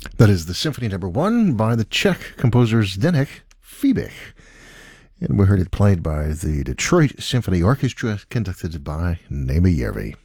That is the Symphony Number 1 by the Czech composer Zdeněk Fibich. And we heard it played by the Detroit Symphony Orchestra, conducted by Nemi Järvi.